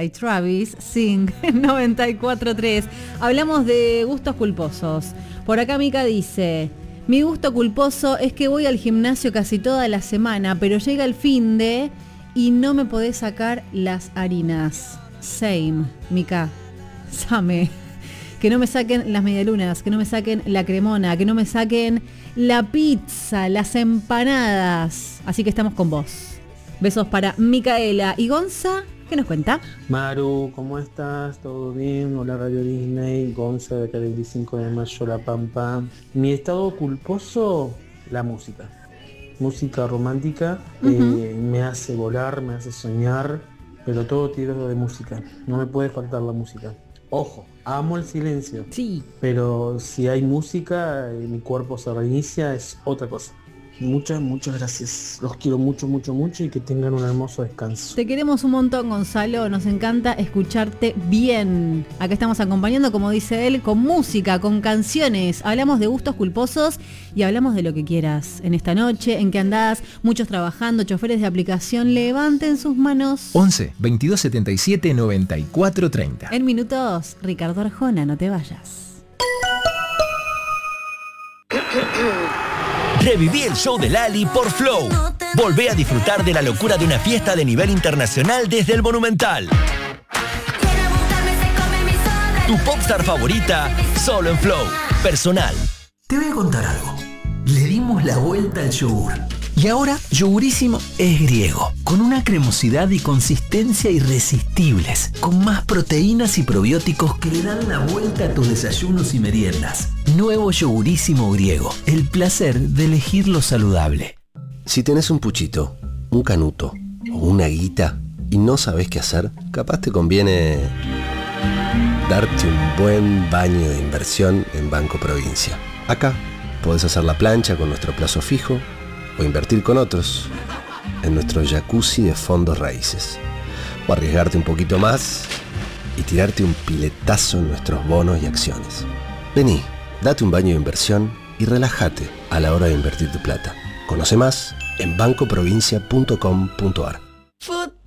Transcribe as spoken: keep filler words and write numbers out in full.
by Travis, Sing, noventa y cuatro punto tres. Hablamos de gustos culposos. Por acá Mica dice: mi gusto culposo es que voy al gimnasio casi toda la semana, pero llega el finde y no me podés sacar las harinas. Same, Mica. Same. Que no me saquen las medialunas, que no me saquen la cremona, que no me saquen la pizza, las empanadas. Así que estamos con vos. Besos para Micaela. ¿Y Gonza? ¿Qué nos cuenta? Maru, ¿cómo estás? ¿Todo bien? Hola Radio Disney, Gonza de acá del veinticinco de mayo, La Pampa. Mi estado culposo, la música. Música romántica, uh-huh. eh, me hace volar, me hace soñar, pero todo tiro de música. No me puede faltar la música. Ojo, amo el silencio. Sí. Pero si hay música, eh, mi cuerpo se reinicia, es otra cosa. Muchas, muchas gracias. Los quiero mucho, mucho, mucho y que tengan un hermoso descanso. Te queremos un montón, Gonzalo. Nos encanta escucharte bien. Acá estamos acompañando, como dice él, con música, con canciones. Hablamos de gustos culposos y hablamos de lo que quieras. En esta noche, en que andás, muchos trabajando, choferes de aplicación, levanten sus manos. once, veintidós setenta y siete, noventa y cuatro treinta. En minutos, Ricardo Arjona, no te vayas. Reviví el show de Lali por Flow. Volvé a disfrutar de la locura de una fiesta de nivel internacional desde el Monumental. Tu popstar favorita, solo en Flow. Personal. Te voy a contar algo. Le dimos la vuelta al yogur. Y ahora, Yogurísimo es griego, con una cremosidad y consistencia irresistibles, con más proteínas y probióticos que le dan la vuelta a tus desayunos y meriendas. Nuevo Yogurísimo griego, el placer de elegir lo saludable. Si tenés un puchito, un canuto o una guita y no sabés qué hacer, capaz te conviene darte un buen baño de inversión en Banco Provincia. Acá podés hacer la plancha con nuestro plazo fijo o invertir con otros en nuestro jacuzzi de fondos raíces, o arriesgarte un poquito más y tirarte un piletazo en nuestros bonos y acciones. Vení, date un baño de inversión y relájate a la hora de invertir tu plata. Conoce más en banco provincia punto com punto a r.